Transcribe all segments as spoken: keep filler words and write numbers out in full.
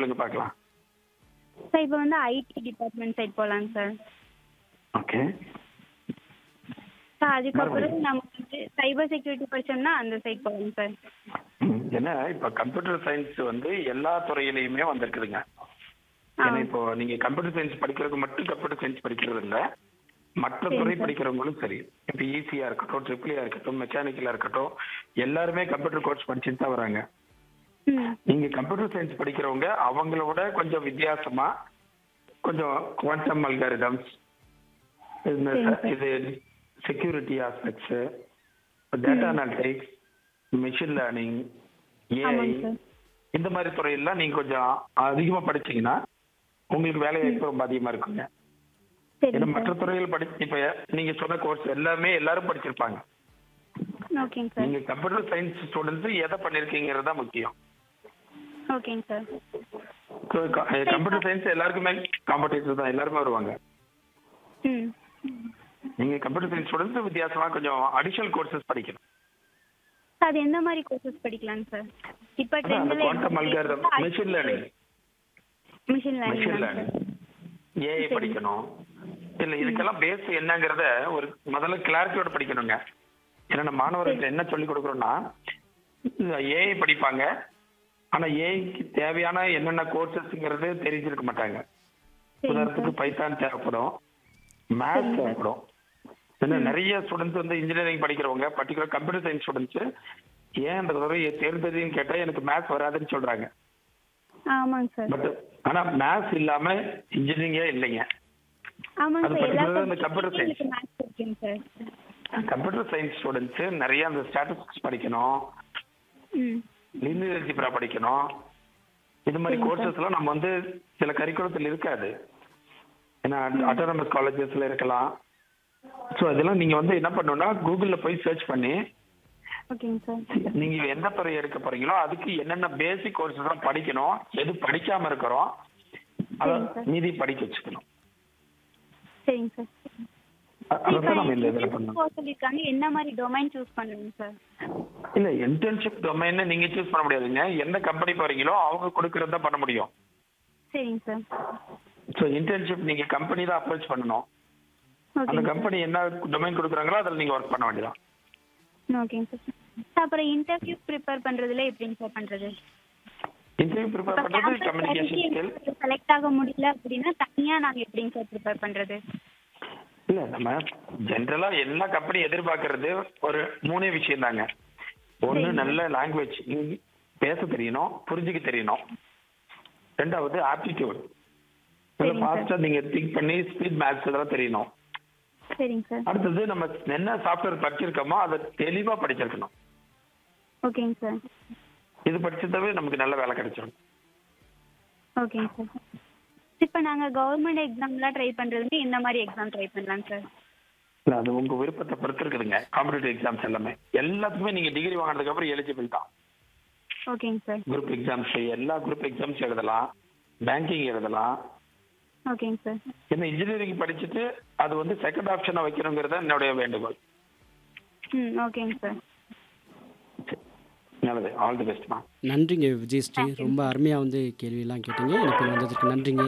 சொல்லுங்க பார்க்கலாம். சார் இப்போ வந்து ஐடி டிபார்ட்மெண்ட் சைட் போகலாங்க சார். ஓகே. சார் அதுக்கப்புறம் மறுபடியும் நம்ம வந்து சைபர் செக்யூரிட்டி படிச்சோம்னா அந்த சைட் போகலாங்க சார். ம், ஏன்னா இப்போ கம்ப்யூட்டர் சயின்ஸ் வந்து எல்லா துறையிலையுமே வந்திருக்குதுங்க. ஆ ஏன்னா இப்போ நீங்க கம்ப்யூட்டர் சயின்ஸ் படிக்கிறது மட்டும் கம்ப்யூட்டர் சயின்ஸ் படிக்கிறது இல்ல, மற்ற துறை சரிங்க சார். படிக்கிறவங்களும் சரி, இப்போ ஈஸியா இருக்கட்டும், ட்ரிபிளியா இருக்கட்டும், மெக்கானிக்கலா இருக்கட்டும், எல்லாருமே கம்ப்யூட்டர் கோர்ஸ் படிச்சுட்டு தான் வராங்க. ம் நீங்க கம்ப்யூட்டர் சயின்ஸ் படிக்கிறவங்க அவங்களோட கொஞ்சம் வித்தியாசமா கொஞ்சம் குவாண்டம் அல்காரிதம்ஸ், சரிங்க சார். இது செக்யூரிட்டி ஆஸ்பெக்ட்ஸ், டேட்டா ம் அனாலிட்டிக்ஸ், மெஷின் லேர்னிங், ஏஐ, ஆமாங்க சார். இந்த மாதிரி துறையெல்லாம் நீங்க கொஞ்சம் அதிகமா படிச்சீங்கன்னா உங்களுக்கு வேலை ம் வாய்ப்பு ரொம்ப அதிகமா இருக்குங்க. ஏன்னா சரிங்க மற்ற சார். துறைகள் படி இப்ப நீங்க சொன்ன கோர்ஸ் எல்லாமே எல்லாரும் படிச்சிருப்பாங்க. ஓகேங்க சார். நீங்க கம்ப்யூட்டர் சயின்ஸ் ஸ்டூடெண்ட்ஸ் எதை பண்ணிருக்கீங்கிறது தான் முக்கியம். ஓகேங்க சார். ஸோ சார் இப்போ கம்ப்யூட்டர் சயின்ஸ் எல்லாருக்குமே காம்படிட்டிவ் தான், எல்லாருமே வருவாங்க. ம் நீங்க கம்ப்யூட்டர் சயின்ஸ் ஸ்டூடெண்ட்ஸ் வித்தியாசமா கொஞ்சம் அடிஷனல் கோர்சஸ் படிக்கணும். சார் அது எந்த மாதிரி கோர்சஸ் படிக்கலாங்க சார்? இப்போ அதான் அந்த ட்ரெண்டில் எப்படி குவாண்டம் அல்காரிதம், போயிட்டு machine learning, machine learning machine தாங்க லேர்னிங், சார். ஏஐ சரிங்க. படிக்கணும். இல்ல ம் இதுக்கெல்லாம் பேஸ் என்னங்கிறத ஒரு முதல்ல கிளாரிட்டியோட படிக்கணுங்க. ஏன்னா நம்ம சரி. மாணவர்களுக்கு என்ன சொல்லி கொடுக்குறோம்னா, ஏஐ படிப்பாங்க, ஆனா ஏஐக்கு தேவையான என்னென்ன கோர்சஸ்ங்கிறது தெரிஞ்சிருக்க மாட்டாங்க. சரிங்க உதாரணத்துக்கு சார். பைத்தான் தேவைப்படும், மேத்ஸ் சரிங்க சார். தேவைப்படும். ஏன்னா ம் நிறைய ஸ்டூடெண்ட்ஸ் வந்து இன்ஜினியரிங் படிக்கிறவங்க, பர்டிகுலர் கம்ப்யூட்டர் சயின்ஸ் ஸ்டூடெண்ட்ஸ் ஏன் அந்த துறையை தேர்ந்ததுன்னு கேட்டா எனக்கு மேத்ஸ் வராதுன்னு சொல்றாங்க. ஆமாங்க சார். பட் ஆனா மேத்ஸ் இல்லாம இன்ஜினியரிங்கே இல்லைங்க. ஆமாங்க அது சார். எல்லா பர்டிகுலரா இந்த கம்ப்யூட்டர் சப்ஜெக்ட்லேயுமே சயின்ஸ் எனக்கு மேத்ஸ் இருக்குங்க சார். கம்ப்யூட்டர் சயின்ஸ் ஸ்டூடெண்ட்ஸ் நிறைய அந்த ஸ்டாட்டிஸ்டிக்ஸ் படிக்கணும், ம் லீனியர் அல்ஜிப்ரா படிக்கணும். இது மாதிரி சரிங்க சார். கோர்சஸ் எல்லாம் நம்ம வந்து சில கரிக்குலத்தில் இருக்காது. ஏன்னா ம் அட்டானமஸ் காலேஜஸ்ல இருக்கலாம். ஸோ இதெல்லாம் நீங்க வந்து என்ன பண்ணணும்னா கூகுள்ல போய் சர்ச் பண்ணி ஓகேங்க சார். நீங்க எந்த துறை எடுக்க போறீங்களோ அதுக்கு என்னென்ன பேசிக் கோர்சஸ் எல்லாம் படிக்கணும், எது படிக்காம இருக்கிறோம் அதை சரிங்க சார். மீதி படிக்க வச்சுக்கணும். சரிங்க சார். அ- சார் இப்போ அதைத்தான் நம்ம இந்த இதில் இன்டர்ன்ஷிப் பண்ணணும். போக சொல்லியிருக்காங்க. என்ன மாதிரி டொமைன் சூஸ் பண்ணணும் சார்? இல்ல இன்டர்ன்ஷிப் டொமைன் நீங்க சூஸ் பண்ண முடியாதுங்க. எந்த கம்பெனி போறீங்களோ அவங்க கொடுக்கறது தான் பண்ண முடியும். சரிங்க சார். ஸோ இன்டர்ன்ஷிப் நீங்க கம்பெனி தான் அப்ரோச் பண்ணணும். அந்த ஓகேங்க சார். கம்பெனி என்ன டொமைன் கொடுக்குறாங்களோ அதில் நீங்க ஒர்க் பண்ண வேண்டியதான். ஓகேங்க சார். சார் அப்புறம் இன்டர்வியூ ப்ரிப்பேர் பண்ணுறதுல எப்படிங்க சார் பண்ணுறது? இன்டர்வியூ இப்போ ப்ரிப்பேர் பண்றது கேம்பஸ் கம்யூனிகேஷன் இறங்கி ஸ்கில். எனக்கு செலக்ட் ஆக முடியல அப்படின்னா தனியாக நாங்கள் எப்படிங்க சார் ப்ரிப்பேர் பண்ணுறது? இல்ல நம்ம ஜென்ரலா எல்லா கம்பெனி எதிர்பார்க்கறது ஒரு மூணே விஷயம் தாங்க. ஒண்ணு சரிங்க சார். நல்ல லாங்குவேஜ் பேச தெரியணும், புரிஞ்சுக்க தெரியணும். ரெண்டாவது ஆப்டிடியூட், நல்ல சரிங்க சார். ஃபாஸ்டா நீங்க திங்க் பண்ணி ஸ்பீட் மேத்ஸ் இதெல்லாம் தெரியணும். சரிங்க சார். அடுத்தது நம்ம என்ன சாஃப்ட்வேர் படிச்சிருக்கோமோ அதை தெளிவா படிச்சிருக்கணும். ஓகேங்க சார். இது படிச்சதாவே நமக்கு நல்ல வேலை கிடைச்சிடும். ஓகேங்க சார். இப்போ நாங்கள் கவர்மெண்ட் எக்ஸாம்லாம் ட்ரை பண்ணுறதுக்கு எந்த மாதிரி எக்ஸாம் ட்ரை பண்ணலாங்க சார்? இல்ல அது உங்க விருப்பத்தை பொறுத்து இருக்குதுங்க. காம்படிட்டிவ் எக்ஸாம்ஸ் எல்லாமே எல்லாத்துக்குமே நீங்க டிகிரி வாங்கினதுக்கு அப்புறம் எலிஜிபிள் தான். ஓகேங்க சார். குரூப் எக்ஸாம்ஸ் எல்லா குரூப் எக்ஸாம்ஸ் எழுதலாம், பேங்கிங் எழுதலாம். ஓகேங்க சார். என்ன இன்ஜினியரிங் படிச்சுட்டு அது வந்து செகண்ட் ஆப்ஷனா வைக்கணுங்கிறத என்னுடைய வேண்டுகோள். ம் ஓகேங்க சார். நல்லது, ஆல் தி பெஸ்ட்மா. நன்றிங்க விஜயஸ்ரீ. தேங்க்யூ. ரொம்ப அருமையாக வந்து கேள்வியெல்லாம் கேட்டீங்க. எனக்கு வந்ததுக்கு நன்றிங்க.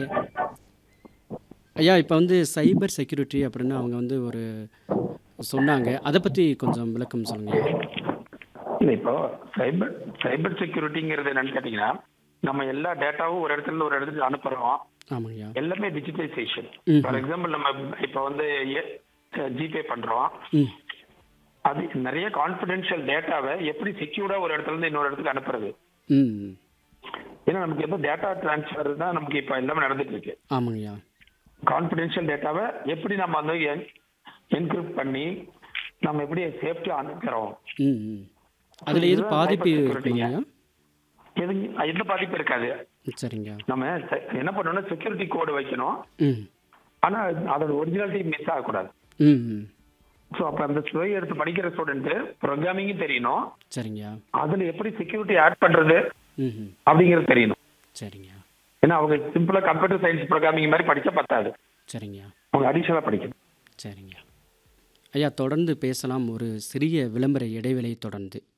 ஐயா இப்போ வந்து சைபர் செக்யூரிட்டி அப்படின்னு அவங்க வந்து ஒரு சொன்னாங்க. அதை பற்றி கொஞ்சம் விளக்கம் சொல்லுங்கய்யா. இல்ல இப்போ சைபர் சைபர் செக்யூரிட்டிங்கிறது என்னன்னு கேட்டீங்கன்னா, நம்ம எல்லா டேட்டாவும் ஒரு இடத்துல இருந்து ஒரு இடத்துக்கு அனுப்புறோம். ஆமாங்கய்யா. எல்லாமே டிஜிட்டலைசேஷன். ம் ஃபார் ம் எக்ஸாம்பிள் நம்ம இப்போ வந்து ஜிபே பண்றோம். ம் அது நிறைய கான்ஃபிடென்ஷியல் டேட்டாவை எப்படி செக்யூர்டா ஒரு இடத்துல இருந்து இன்னொரு இடத்துக்கு அனுப்புறது. ம் ஏன்னா நமக்கு எந்த டேட்டா டிரான்ஸ்ஃபர் தான் நமக்கு இப்போ எல்லாமே நடந்துட்டு இருக்கு. ஆமாங்கய்யா. கான்ஃபிடென்ஷியல் டேட்டாவை எப்படி நம்ம வந்து என்கிரிப்ட் பண்ணி நம்ம எப்படி சேஃப்டியா அனுப்புறோம். ம் ம் அதில் எது இதுதான் பாதிப்பு சைபர் செக்யூரிட்டிங்க. இருக்குங்கய்யா? எது எந்த பாதிப்பு இருக்காது. சரிங்க. நம்ம செ- என்ன பண்ணணும்னா செக்யூரிட்டி கோடு வைக்கணும். ம் ஆனா அதோட ஒரிஜினாலிட்டி மிஸ் ஆகக்கூடாது. ம் ம் ஸோ அப்போ அந்த ஸ்டோரி எடுத்து படிக்கிற ஸ்டூடெண்ட் ப்ரோக்ராமிங்கும் தெரியணும், சரிங்கய்யா. அதுல எப்படி செக்யூரிட்டி ஆட் பண்றது ம் ம் அப்படிங்கிறது தெரியணும். சரிங்கய்யா. ஏன்னா அவங்க சிம்பிளா கம்ப்யூட்டர் சயின்ஸ் ப்ரோக்ராமிங் மாதிரி படிச்சா பத்தாது, சரிங்கய்யா. அவங்க அடிஷனலா படிக்கணும். சரிங்க ஐயா. தொடர்ந்து பேசலாம் ஒரு சிறிய விளம்பர இடைவேளை தொடர்ந்து.